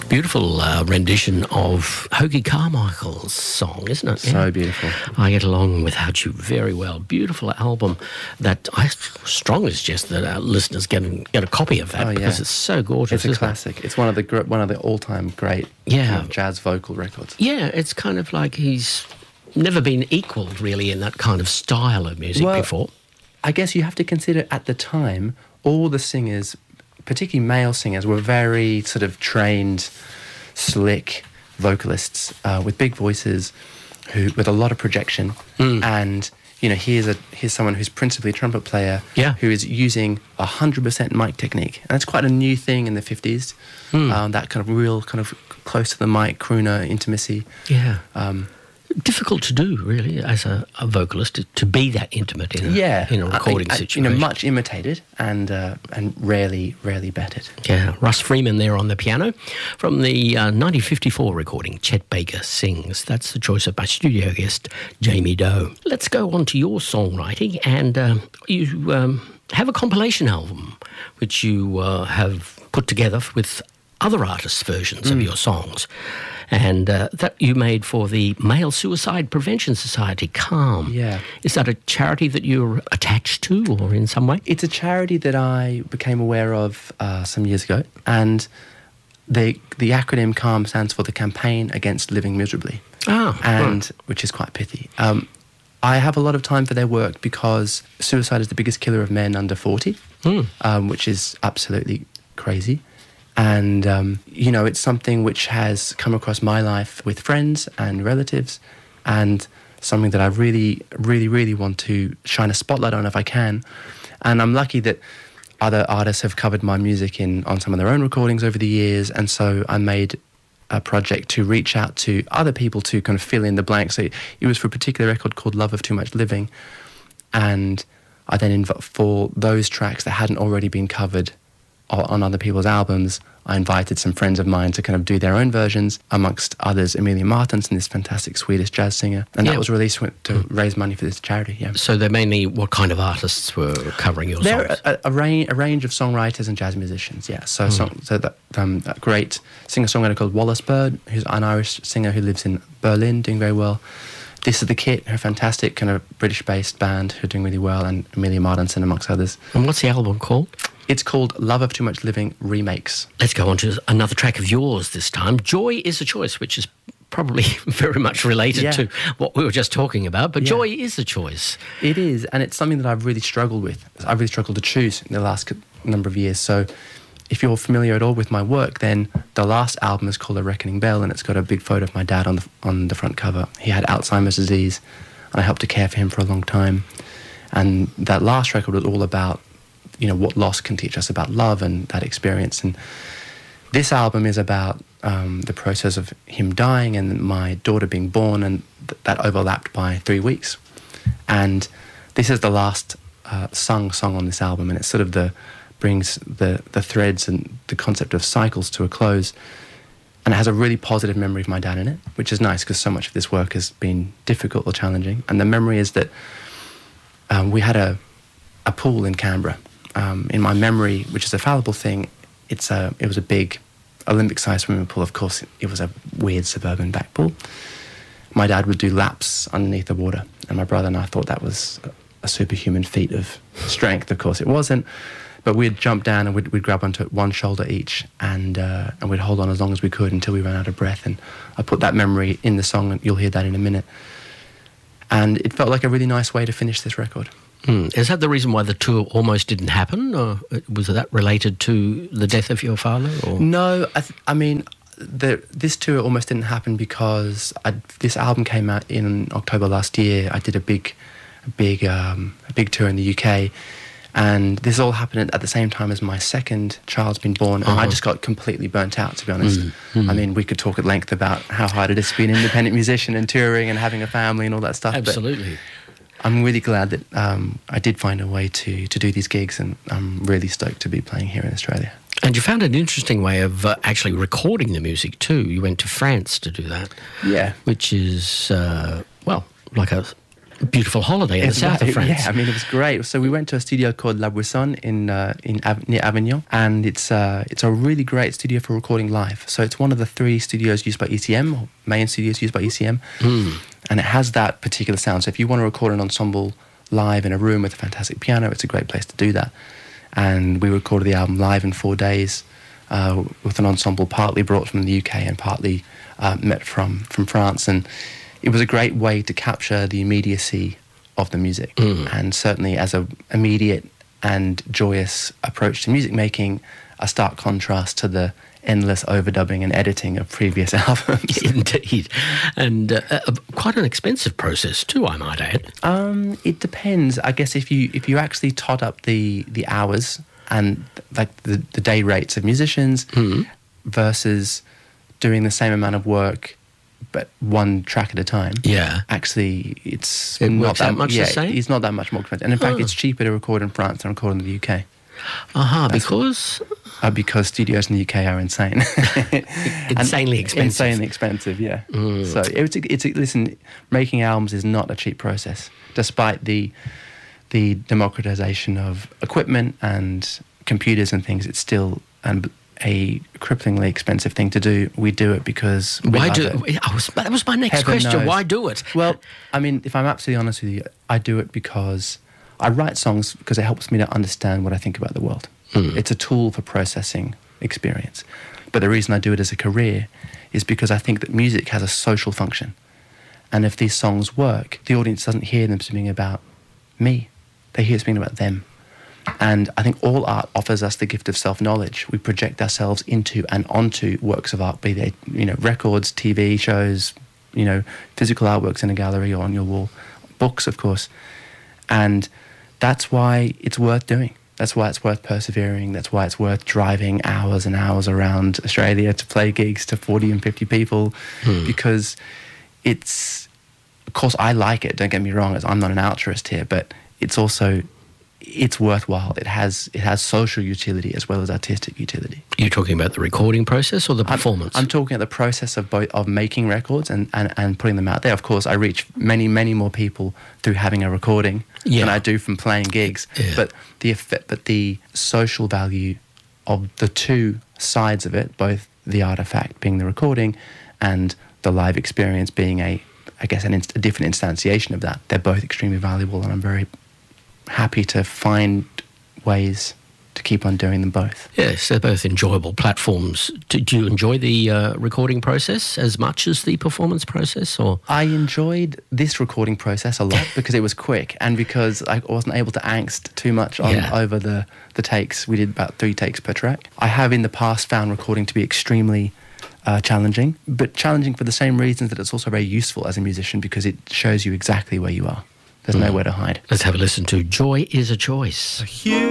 Beautiful rendition of Hoagy Carmichael's song, isn't it? So beautiful. I Get Along Without You very well. Beautiful album that I strongly suggest that our listeners get a copy of that because it's so gorgeous. It's a classic. It's one of the all-time great jazz vocal records. Yeah, it's kind of like he's never been equalled really in that kind of style of music before. I guess you have to consider at the time all the singers, particularly male singers, were very sort of trained, slick vocalists with big voices, with a lot of projection. And here's someone who's principally a trumpet player, who is using 100% mic technique, and that's quite a new thing in the 50s. That kind of real, kind of close to the mic crooner intimacy. Yeah. Difficult to do, really, as a vocalist, to be that intimate in a recording situation. Much imitated and rarely bettered. Yeah, Russ Freeman there on the piano from the 1954 recording, Chet Baker Sings. That's the choice of my studio guest, Jamie Doe. Let's go on to your songwriting, and you have a compilation album which you have put together with other artists' versions of your songs. And that you made for the Male Suicide Prevention Society, CALM. Yeah. Is that a charity that you're attached to or in some way? It's a charity that I became aware of some years ago. And the acronym CALM stands for the Campaign Against Living Miserably. Which is quite pithy. I have a lot of time for their work because suicide is the biggest killer of men under 40, which is absolutely crazy. And, it's something which has come across my life with friends and relatives, and something that I really, really, really want to shine a spotlight on if I can. And I'm lucky that other artists have covered my music on some of their own recordings over the years, and so I made a project to reach out to other people to kind of fill in the blanks. So it was for a particular record called Love of Too Much Living, and I then, for those tracks that hadn't already been covered on other people's albums, I invited some friends of mine to kind of do their own versions, amongst others Emilia Martinsson, this fantastic Swedish jazz singer, and that was released to raise money for this charity. Yeah. So they're mainly what kind of artists were covering your songs? They're a range of songwriters and jazz musicians. Yeah. So that great singer-songwriter called Wallace Bird, who's an Irish singer who lives in Berlin, doing very well. This Is the Kit, her fantastic kind of British-based band who are doing really well, and Emilia Martinsson amongst others. And what's the album called? It's called Love of Too Much Living Remakes. Let's go on to another track of yours this time. Joy is a Choice, which is probably very much related to what we were just talking about, but Joy is a choice. It is, and it's something that I've really struggled with. I've really struggled to choose in the last number of years. So if you're familiar at all with my work, then the last album is called A Reckoning Bell, and it's got a big photo of my dad on the front cover. He had Alzheimer's disease, and I helped to care for him for a long time. And that last record was all about what loss can teach us about love and that experience. And this album is about the process of him dying and my daughter being born, and that overlapped by 3 weeks. And this is the last sung song on this album, and it sort of brings the threads and the concept of cycles to a close. And it has a really positive memory of my dad in it, which is nice because so much of this work has been difficult or challenging. And the memory is that we had a pool in Canberra. In my memory, which is a fallible thing, it was a big Olympic-sized swimming pool. Of course, it was a weird suburban back pool. My dad would do laps underneath the water, and my brother and I thought that was a superhuman feat of strength. Of course, it wasn't, but we'd jump down and we'd grab onto one shoulder each, and we'd hold on as long as we could until we ran out of breath. And I put that memory in the song, and you'll hear that in a minute. And it felt like a really nice way to finish this record. Is that the reason why the tour almost didn't happen, or was that related to the death of your father? Or? No, I mean, this tour almost didn't happen because this album came out in October last year. I did a big tour in the UK, and this all happened at the same time as my second child's been born, and I just got completely burnt out, to be honest. I mean, we could talk at length about how hard it is to be an independent musician and touring and having a family and all that stuff. Absolutely. But I'm really glad that I did find a way to do these gigs, and I'm really stoked to be playing here in Australia. And you found an interesting way of actually recording the music too. You went to France to do that. Yeah. Which is, like beautiful holiday in the south of France. Yeah, I mean, it was great. So we went to a studio called La Buisson near Avignon, and it's a really great studio for recording live. So it's one of the 3 studios used by ECM, or main studios used by ECM, and it has that particular sound. So if you want to record an ensemble live in a room with a fantastic piano, it's a great place to do that. And we recorded the album live in 4 days with an ensemble partly brought from the UK and partly met from France. And it was a great way to capture the immediacy of the music. And certainly as an immediate and joyous approach to music making, a stark contrast to the endless overdubbing and editing of previous albums. Indeed. And quite an expensive process too, I might add. It depends. I guess if you actually tot up the hours and like the day rates of musicians versus doing the same amount of work but one track at a time. Yeah. Actually, it works out much the same? It's not that much more expensive. And in fact, it's cheaper to record in France than record in the UK. Because? Because studios in the UK are insane. Insanely expensive. Insanely expensive, yeah. So listen, making albums is not a cheap process. Despite the democratization of equipment and computers and things, it's still a cripplingly expensive thing to do. We do it because we love it. That was my next question. Knows. Why do it? Well, I mean, if I'm absolutely honest with you, I do it because I write songs because it helps me to understand what I think about the world. It's a tool for processing experience. But the reason I do it as a career is because I think that music has a social function. And if these songs work, the audience doesn't hear them speaking about me. They hear it speaking about them. And I think all art offers us the gift of self-knowledge. We project ourselves into and onto works of art, be they, records, TV shows, physical artworks in a gallery or on your wall, books, of course. And that's why it's worth doing. That's why it's worth persevering. That's why it's worth driving hours and hours around Australia to play gigs to 40 and 50 people, because of course, I like it, don't get me wrong, I'm not an altruist here, but it's worthwhile. It has social utility as well as artistic utility. You're talking about the recording process or the performance? I'm talking about the process of making records and putting them out there. Of course, I reach many, many more people through having a recording than I do from playing gigs. Yeah. But the social value of the two sides of it, both the artifact being the recording and the live experience being a different instantiation of that, they're both extremely valuable, and I'm very happy to find ways to keep on doing them both. Yes, they're both enjoyable platforms. Do you enjoy the recording process as much as the performance process? Or I enjoyed this recording process a lot because it was quick and because I wasn't able to angst too much over the takes. We did about 3 takes per track. I have in the past found recording to be extremely challenging, but challenging for the same reasons that it's also very useful as a musician, because it shows you exactly where you are. There's nowhere to hide. Let's have a listen to Joy is a Choice.